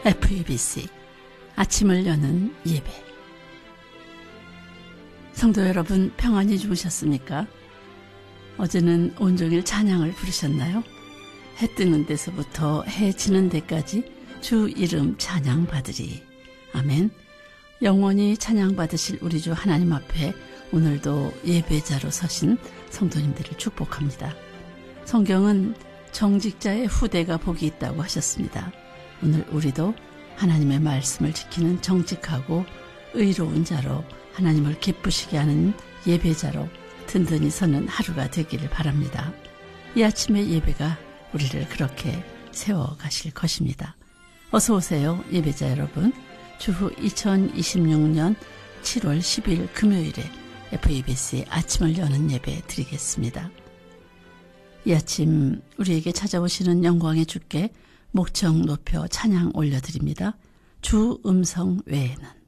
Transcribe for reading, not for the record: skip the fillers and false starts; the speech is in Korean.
FEBC 아침을 여는 예배. 성도 여러분, 평안히 주무셨습니까? 어제는 온종일 찬양을 부르셨나요? 해 뜨는 데서부터 해 지는 데까지 주 이름 찬양 받으리. 아멘. 영원히 찬양 받으실 우리 주 하나님 앞에 오늘도 예배자로 서신 성도님들을 축복합니다. 성경은 정직자의 후대가 복이 있다고 하셨습니다. 오늘 우리도 하나님의 말씀을 지키는 정직하고 의로운 자로 하나님을 기쁘시게 하는 예배자로 든든히 서는 하루가 되기를 바랍니다. 이 아침의 예배가 우리를 그렇게 세워가실 것입니다. 어서 오세요, 예배자 여러분. 주후 2026년 7월 10일 금요일에 FEBC 아침을 여는 예배 드리겠습니다. 이 아침 우리에게 찾아오시는 영광의 주께 목청 높여 찬양 올려드립니다. 주 음성 외에는.